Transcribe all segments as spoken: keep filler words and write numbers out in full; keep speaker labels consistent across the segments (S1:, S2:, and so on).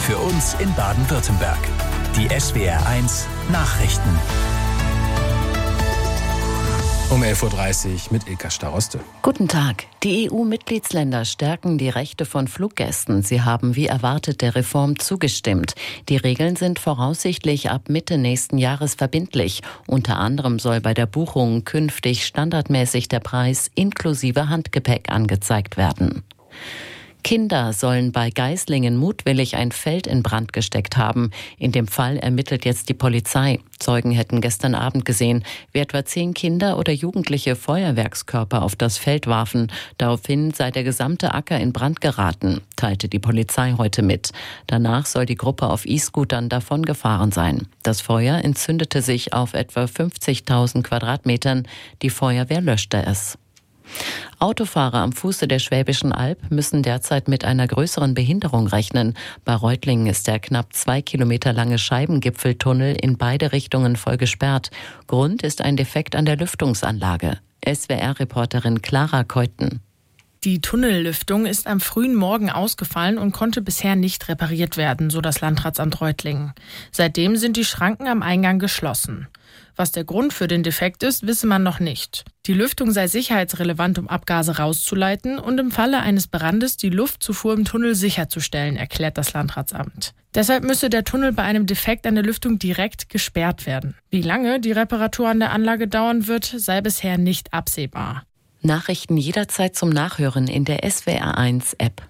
S1: für uns in Baden-Württemberg. Die S W R eins Nachrichten.
S2: Um elf Uhr dreißig mit Ilka Staroste.
S3: Guten Tag. Die E U-Mitgliedsländer stärken die Rechte von Fluggästen. Sie haben wie erwartet der Reform zugestimmt. Die Regeln sind voraussichtlich ab Mitte nächsten Jahres verbindlich. Unter anderem soll bei der Buchung künftig standardmäßig der Preis inklusive Handgepäck angezeigt werden. Kinder sollen bei Geislingen mutwillig ein Feld in Brand gesteckt haben. In dem Fall ermittelt jetzt die Polizei. Zeugen hätten gestern Abend gesehen, wie etwa zehn Kinder oder Jugendliche Feuerwerkskörper auf das Feld warfen. Daraufhin sei der gesamte Acker in Brand geraten, teilte die Polizei heute mit. Danach soll die Gruppe auf E-Scootern davongefahren sein. Das Feuer entzündete sich auf etwa fünfzigtausend Quadratmetern. Die Feuerwehr löschte es. Autofahrer am Fuße der Schwäbischen Alb müssen derzeit mit einer größeren Behinderung rechnen. Bei Reutlingen ist der knapp zwei Kilometer lange Scheibengipfeltunnel in beide Richtungen voll gesperrt. Grund ist ein Defekt an der Lüftungsanlage. S W R-Reporterin Clara Keuten.
S4: Die Tunnellüftung ist am frühen Morgen ausgefallen und konnte bisher nicht repariert werden, so das Landratsamt Reutlingen. Seitdem sind die Schranken am Eingang geschlossen. Was der Grund für den Defekt ist, wisse man noch nicht. Die Lüftung sei sicherheitsrelevant, um Abgase rauszuleiten und im Falle eines Brandes die Luftzufuhr im Tunnel sicherzustellen, erklärt das Landratsamt. Deshalb müsse der Tunnel bei einem Defekt an der Lüftung direkt gesperrt werden. Wie lange die Reparatur an der Anlage dauern wird, sei bisher nicht absehbar.
S3: Nachrichten jederzeit zum Nachhören in der S W R eins App.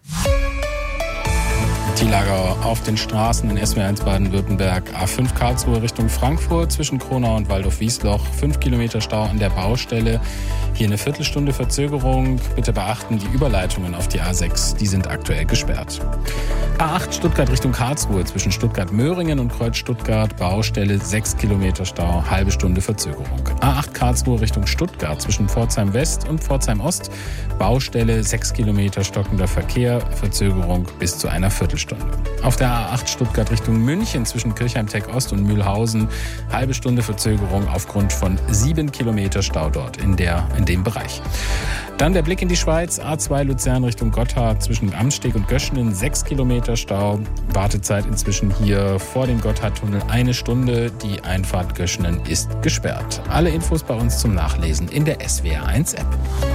S2: Die Lage auf den Straßen in S W R eins Baden-Württemberg. A fünf Karlsruhe Richtung Frankfurt zwischen Kronau und Waldorf-Wiesloch. fünf Kilometer Stau an der Baustelle. Hier eine Viertelstunde Verzögerung. Bitte beachten, die Überleitungen auf die A sechs, die sind aktuell gesperrt. A acht Stuttgart Richtung Karlsruhe zwischen Stuttgart-Möhringen und Kreuz-Stuttgart. Baustelle sechs Kilometer Stau, halbe Stunde Verzögerung. A acht Karlsruhe Richtung Stuttgart zwischen Pforzheim West und Pforzheim Ost. Baustelle sechs Kilometer stockender Verkehr, Verzögerung bis zu einer Viertelstunde. Auf der A acht Stuttgart Richtung München zwischen Kirchheim-Tech Ost und Mühlhausen. Halbe Stunde Verzögerung aufgrund von sieben Kilometer Stau dort in, der, in dem Bereich. Dann der Blick in die Schweiz. A zwei Luzern Richtung Gotthard zwischen Amsteg und Göschenen. sechs Kilometer Stau. Wartezeit inzwischen hier vor dem Gotthardtunnel eine Stunde. Die Einfahrt Göschenen ist gesperrt. Alle Infos bei uns zum Nachlesen in der S W R eins App.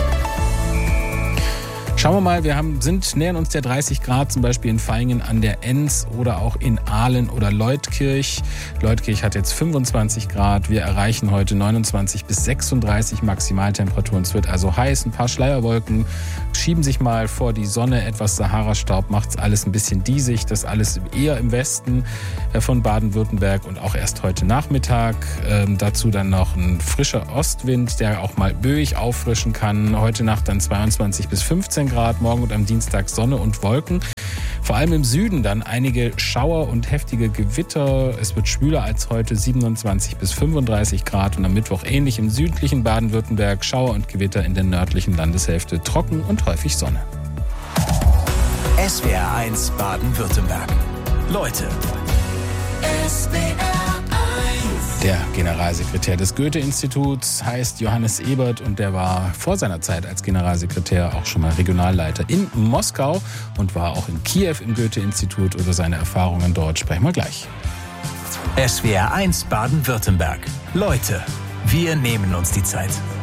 S2: Schauen wir mal, wir haben, sind, nähern uns der dreißig Grad, zum Beispiel in Vaihingen an der Enns oder auch in Aalen oder Leutkirch. Leutkirch hat jetzt fünfundzwanzig Grad. Wir erreichen heute neunundzwanzig bis sechsunddreißig Maximaltemperaturen. Es wird also heiß, ein paar Schleierwolken schieben sich mal vor die Sonne. Etwas Sahara-Staub macht es alles ein bisschen diesig. Das alles eher im Westen von Baden-Württemberg und auch erst heute Nachmittag. Ähm, dazu dann noch ein frischer Ostwind, der auch mal böig auffrischen kann. Heute Nacht dann zweiundzwanzig bis fünfzehn Grad, morgen und am Dienstag Sonne und Wolken. Vor allem im Süden dann einige Schauer und heftige Gewitter. Es wird schwüler als heute, siebenundzwanzig bis fünfunddreißig Grad und am Mittwoch ähnlich im südlichen Baden-Württemberg. Schauer und Gewitter in der nördlichen Landeshälfte, trocken und häufig Sonne.
S1: S W R eins Baden-Württemberg. Leute. S W R eins.
S2: Der Generalsekretär des Goethe-Instituts heißt Johannes Ebert und der war vor seiner Zeit als Generalsekretär auch schon mal Regionalleiter in Moskau und war auch in Kiew im Goethe-Institut. Über seine Erfahrungen dort sprechen wir gleich.
S1: S W R eins Baden-Württemberg. Leute, wir nehmen uns die Zeit.